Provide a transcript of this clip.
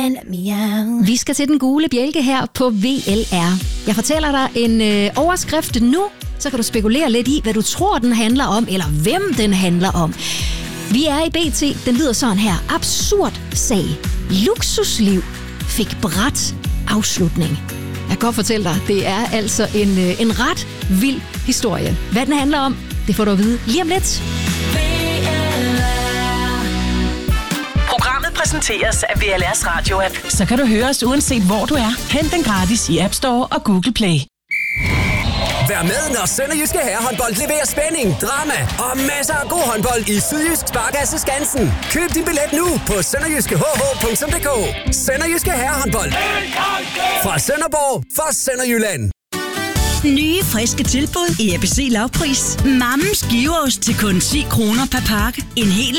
Vi skal til den gule bjælke her på VLR. Jeg fortæller dig en overskrift nu, så kan du spekulere lidt i, hvad du tror, den handler om, eller hvem den handler om. Vi er i BT, den lyder sådan her. Absurd sag. Luksusliv fik brat afslutning. Jeg kan godt fortælle dig, det er altså en ret vild historie. Hvad den handler om, det får du at vide lige om lidt. Programmet præsenteres af VLR's radio-app. Så kan du høre os uanset hvor du er. Hent den gratis i App Store og Google Play. Vær med, når Sønderjyske Herrehåndbold leverer spænding, drama og masser af god håndbold i Sydjysk Sparkasse Skansen. Køb din billet nu på sønderjyskehh.dk. Sønderjyske Herrehåndbold. Fra Sønderborg, for Sønderjylland. Nye, friske tilbud i ABC Lavpris. Mammens giveost til kun 10 kroner per pakke. En hel